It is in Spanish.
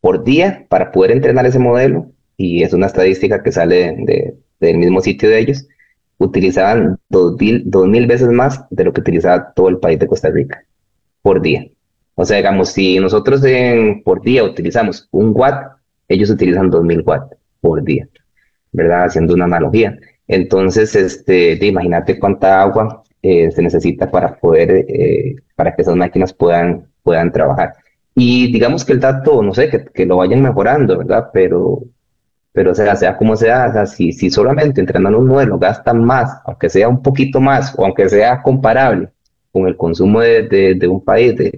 por día para poder entrenar ese modelo, y es una estadística que sale del mismo sitio de ellos, utilizaban 2000 veces más de lo que utilizaba todo el país de Costa Rica por día. O sea, digamos, si nosotros por día utilizamos 1 watt, ellos utilizan 2000 watts por día, ¿verdad? Haciendo una analogía. Entonces, imagínate cuánta agua se necesita para que esas máquinas puedan trabajar. Y digamos que el dato, no sé, que lo vayan mejorando, ¿verdad? Pero o sea como sea, o sea, si solamente entrenando un modelo gasta más, aunque sea un poquito más, o aunque sea comparable con el consumo de un país